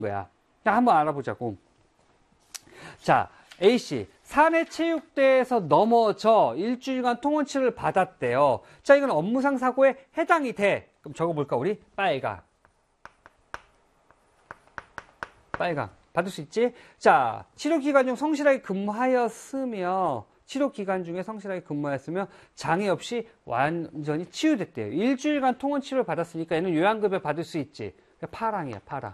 거야. 자, 한번 알아보자고. 자, A씨, 사내 체육대회에서 넘어져 일주일간 통원치료를 받았대요. 자, 이건 업무상 사고에 해당이 돼. 그럼 적어볼까, 우리? 빨강. 받을 수 있지? 자, 치료기간 중 성실하게 근무하였으며, 장애 없이 완전히 치유됐대요. 일주일간 통원치료를 받았으니까 얘는 요양급여 받을 수 있지. 파랑이야, 파랑.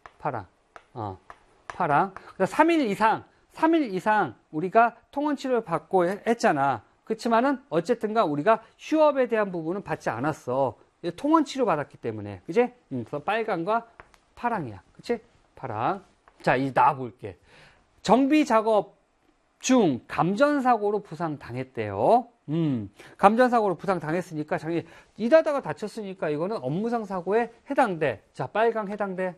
파랑. 3일 이상 우리가 통원치료를 받고 했잖아. 그렇지만은 어쨌든가 우리가 휴업에 대한 부분은 받지 않았어. 통원치료 받았기 때문에. 그치? 그래서 빨강과 파랑이야. 그치? 파랑. 자, 이제 나와볼게. 정비작업 중 감전사고로 부상당했대요. 감전사고로 부상당했으니까 장애 일하다가 다쳤으니까 이거는 업무상 사고에 해당돼. 자, 빨강 해당돼.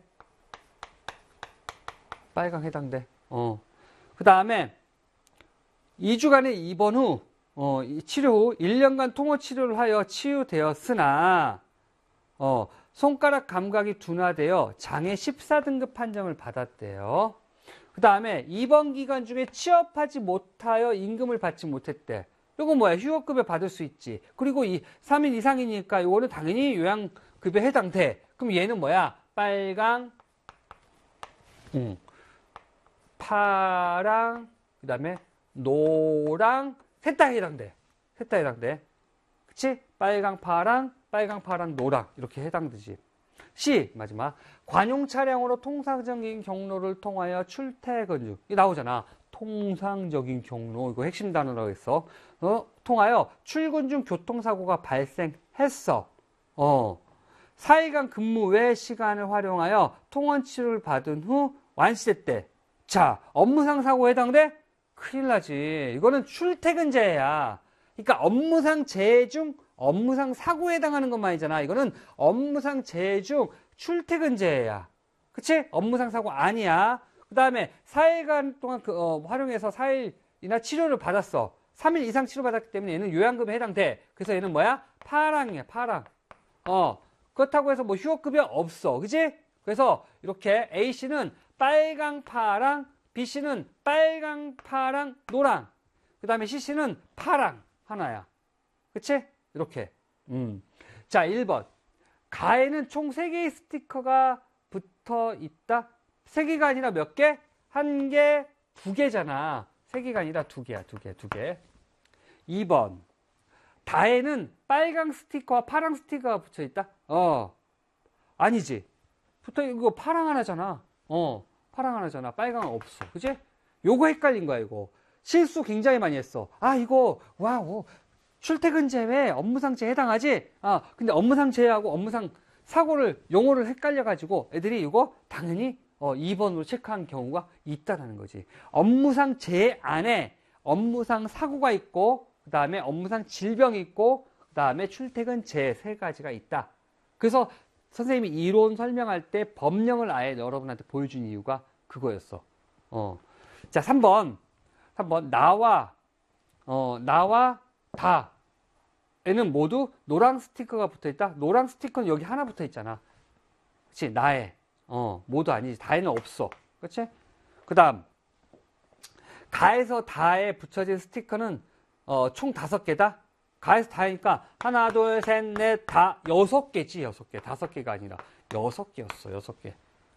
그 다음에 2주간의 입원 후 치료 후 1년간 통원 치료를 하여 치유되었으나 손가락 감각이 둔화되어 장애 14등급 판정을 받았대요. 그 다음에 입원 기간 중에 취업하지 못하여 임금을 받지 못했대. 이거 뭐야? 휴업급여 받을 수 있지. 그리고 이 3일 이상이니까 이거는 당연히 요양급여 해당돼. 그럼 얘는 뭐야? 빨강, 파랑, 그 다음에 노랑, 셋 다 해당돼. 그치? 빨강, 파랑, 노랑. 이렇게 해당되지. C, 마지막. 관용 차량으로 통상적인 경로를 통하여 출퇴근 중. 이 나오잖아. 통상적인 경로. 이거 핵심 단어라고 했어. 통하여 출근 중 교통사고가 발생했어. 4일간 근무 외 시간을 활용하여 통원 치료를 받은 후 완시됐대. 자, 업무상 사고에 해당돼? 큰일 나지. 이거는 출퇴근재해야. 그러니까 업무상 재해 중 업무상 사고에 해당하는 것만이잖아. 이거는 업무상 재해 중 출퇴근재해야. 그치? 업무상 사고 아니야. 그 다음에 4일간 동안 활용해서 4일이나 치료를 받았어. 3일 이상 치료받았기 때문에 얘는 요양급여에 해당돼. 그래서 얘는 뭐야? 파랑이야, 파랑. 그렇다고 해서 뭐 휴업급여 없어. 그치? 그래서 이렇게 A씨는 빨강, 파랑, B씨는 빨강, 파랑, 노랑. 그 다음에 C씨는 파랑 하나야. 그치? 이렇게. 자, 1번. 가에는 총 3개의 스티커가 붙어 있다. 3개가 아니라 몇 개? 1개, 2개잖아. 3개가 아니라 2개야, 2개. 2번. 다에는 빨강 스티커와 파랑 스티커가 붙어 있다? 아니지. 이거 파랑 하나잖아. 파랑 하나잖아. 빨강은 없어. 그치? 요거 헷갈린 거야, 이거. 실수 굉장히 많이 했어. 이거, 와우. 출퇴근 제외, 업무상 재해 해당하지? 근데 업무상 재해하고 업무상 사고를, 용어를 헷갈려가지고 애들이 이거 당연히 2번으로 체크한 경우가 있다라는 거지. 업무상 재해 안에 업무상 사고가 있고, 그 다음에 업무상 질병이 있고, 그 다음에 출퇴근 재해 3가지가 있다. 그래서 선생님이 이론 설명할 때 법령을 아예 여러분한테 보여준 이유가 그거였어. 자, 3번. 나와 다. 에는 모두 노랑 스티커가 붙어 있다. 노랑 스티커는 여기 하나 붙어 있잖아. 그치? 나에. 모두 아니지. 다에는 없어. 그치? 그 다음. 가에서 다에 붙여진 스티커는, 총 5개다? 가에서 다니까, 하나, 둘, 셋, 넷, 다, 6개지, 6개. 5개가 아니라, 6개였어, 6개.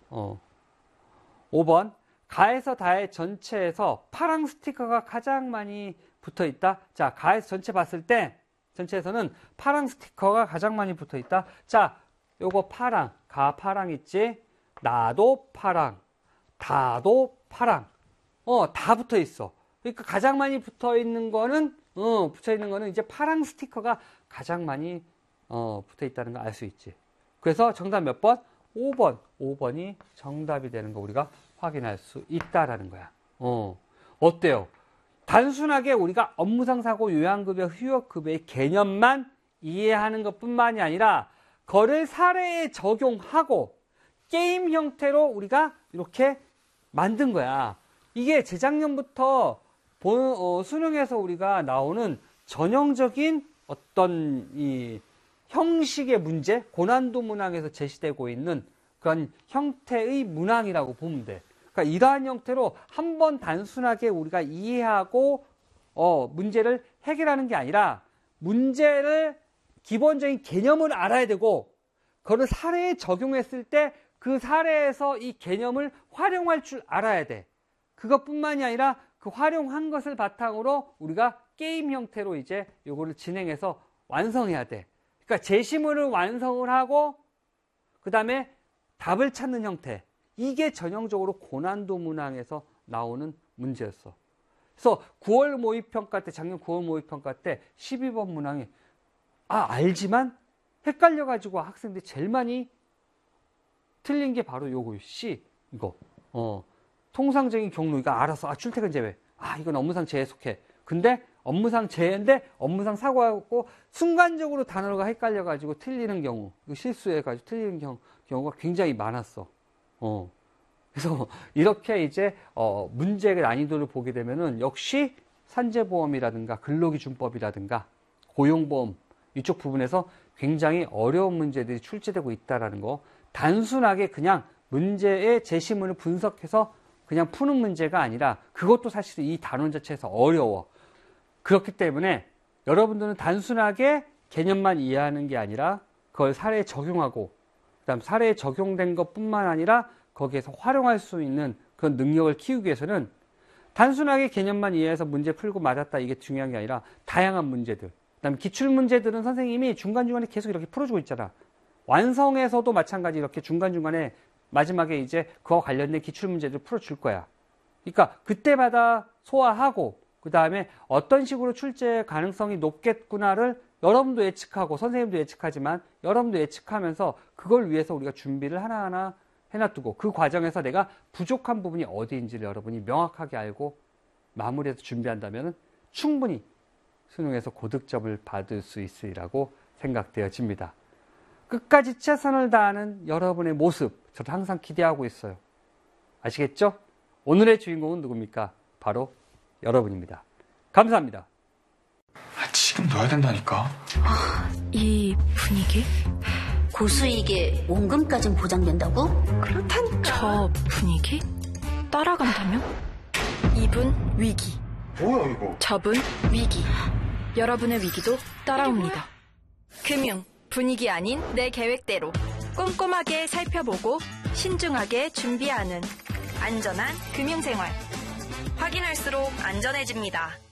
5번. 가에서 다의 전체에서 파랑 스티커가 가장 많이 붙어 있다. 자, 가에서 전체 봤을 때, 전체에서는 파랑 스티커가 가장 많이 붙어 있다. 자, 요거 파랑, 가 파랑 있지? 나도 파랑, 다도 파랑. 다 붙어 있어. 그러니까 가장 많이 붙어 있는 거는 이제 파랑 스티커가 가장 많이 붙어 있다는 걸 알 수 있지. 그래서 정답 몇 번? 5번. 5번이 정답이 되는 거 우리가 확인할 수 있다라는 거야. 어때요? 단순하게 우리가 업무상 사고, 요양급여, 휴업급여의 개념만 이해하는 것뿐만이 아니라 그거를 사례에 적용하고 게임 형태로 우리가 이렇게 만든 거야. 이게 재작년부터 수능에서 우리가 나오는 전형적인 어떤 이 형식의 문제, 고난도 문항에서 제시되고 있는 그런 형태의 문항이라고 보면 돼. 그러니까 이러한 형태로 한번 단순하게 우리가 이해하고 문제를 해결하는 게 아니라 문제를 기본적인 개념을 알아야 되고 그걸 사례에 적용했을 때 그 사례에서 이 개념을 활용할 줄 알아야 돼. 그것뿐만이 아니라 그 활용한 것을 바탕으로 우리가 게임 형태로 이제 요거를 진행해서 완성해야 돼. 그러니까 제시문을 완성을 하고 그 다음에 답을 찾는 형태. 이게 전형적으로 고난도 문항에서 나오는 문제였어. 그래서 9월 모의평가 때, 작년 9월 모의평가 때 12번 문항이 알지만 헷갈려가지고 학생들이 제일 많이 틀린 게 바로 요거 C 이거 통상적인 경로 이거 알아서 출퇴근 제외 이건 업무상 제외에 속해. 근데 업무상 제외인데 업무상 사고하고 순간적으로 단어가 헷갈려가지고 틀리는 경우 이거 실수해가지고 틀리는 경우가 굉장히 많았어. 그래서 이렇게 이제 문제의 난이도를 보게 되면은 역시 산재보험이라든가 근로기준법이라든가 고용보험 이쪽 부분에서 굉장히 어려운 문제들이 출제되고 있다라는 거. 단순하게 그냥 문제의 제시문을 분석해서 그냥 푸는 문제가 아니라 그것도 사실 이 단원 자체에서 어려워. 그렇기 때문에 여러분들은 단순하게 개념만 이해하는 게 아니라 그걸 사례에 적용하고 그다음 사례에 적용된 것뿐만 아니라 거기에서 활용할 수 있는 그런 능력을 키우기 위해서는 단순하게 개념만 이해해서 문제 풀고 맞았다 이게 중요한 게 아니라 다양한 문제들. 그다음에 기출문제들은 선생님이 중간중간에 계속 이렇게 풀어주고 있잖아. 완성에서도 마찬가지 이렇게 중간중간에 마지막에 이제 그와 관련된 기출문제를 풀어줄 거야. 그러니까 그때마다 소화하고 그 다음에 어떤 식으로 출제 가능성이 높겠구나를 여러분도 예측하고 선생님도 예측하지만 여러분도 예측하면서 그걸 위해서 우리가 준비를 하나하나 해놔두고 그 과정에서 내가 부족한 부분이 어디인지를 여러분이 명확하게 알고 마무리해서 준비한다면 충분히 수능에서 고득점을 받을 수 있으리라고 생각되어집니다. 끝까지 최선을 다하는 여러분의 모습 저도 항상 기대하고 있어요. 아시겠죠? 오늘의 주인공은 누굽니까? 바로 여러분입니다. 감사합니다. 지금 넣어야 된다니까. 이 분위기? 고수익에 원금까진 보장된다고? 그렇단 저 분위기? 따라간다면? 이분 위기. 뭐야 이거? 저분 위기. 여러분의 위기도 따라옵니다. 금융 분위기 아닌 내 계획대로 꼼꼼하게 살펴보고 신중하게 준비하는 안전한 금융생활. 확인할수록 안전해집니다.